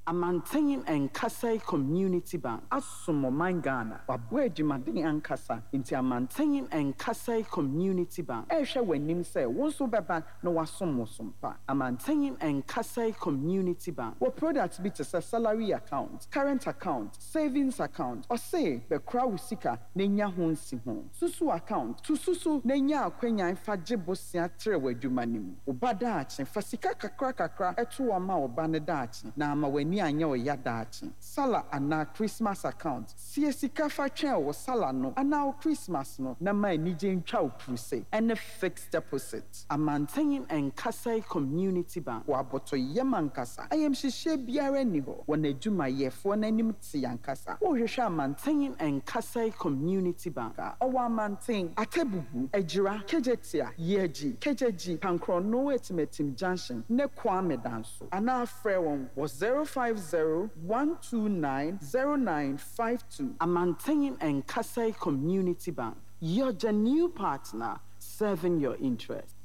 Amantenyin Enkasai Community Bank. Asumo Mangana. Wabwe Jumadini Ankasa. Inti Amantenyin Enkasai Community Bank. Esha wenim se wonso beba no wasomo sompa. Amantenyin Enkasai Community Bank. What products be to say salary account, current account, savings account, or say the crowd sika nenya honsi hon. Susu account to susu nenya akwenya fa jebosia trewe jumanim. Obada achi fasika kakra etu ama obane dachi na ama weni anya oya dachi. Sala ana Christmas account. Sika fa twen o sala no ana Christmas no na ma enije ntwa opuse. And a fixed deposit. Amantenyin Enkasai Community Bank. Waboto yemankasa. I am shishe biara ni ho. Wana juma yefo na nim ti yankasa. O hwehwe Amantenyin Enkasai Community Bank. Owa Amanten Atebubu Ejira Kejetia Yeji Kejeji Pankrono Etimetim Junction ne Kwame Danso. Ana frɛ wɔn was 050-129-0952. Amantenyin Enkasai Community Bank. You're the new partner serving your interest.